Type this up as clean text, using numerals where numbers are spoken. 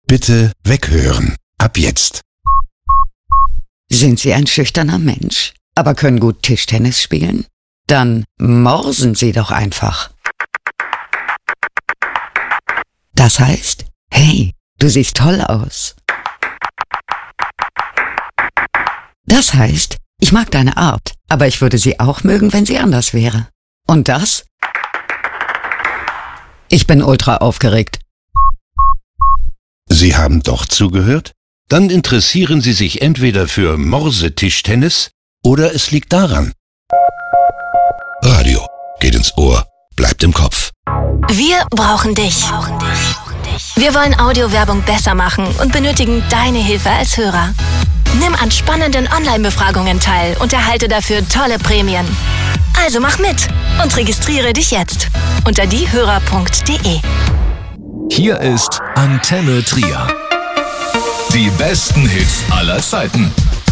Bitte weghören. Ab jetzt. Sind Sie ein schüchterner Mensch, aber können gut Tischtennis spielen? Dann morsen Sie doch einfach. Das heißt, hey, du siehst toll aus. Das heißt, ich mag deine Art, aber ich würde sie auch mögen, wenn sie anders wäre. Und das? Ich bin ultra aufgeregt. Sie haben doch zugehört? Dann interessieren Sie sich entweder für Morsetischtennis oder es liegt daran. Radio geht ins Ohr, bleibt im Kopf. Wir brauchen dich. Wir wollen Audiowerbung besser machen und benötigen deine Hilfe als Hörer. Nimm an spannenden Online-Befragungen teil und erhalte dafür tolle Prämien. Also mach mit und registriere dich jetzt unter diehörer.de. Hier ist Antenne Trier. Die besten Hits aller Zeiten.